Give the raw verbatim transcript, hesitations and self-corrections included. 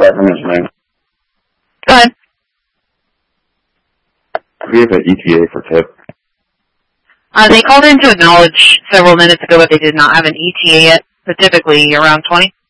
government name. Go ahead. We have an E T A for tip. Uh, they called in to acknowledge several minutes ago, but they did not have an E T A yet, so typically around twenty.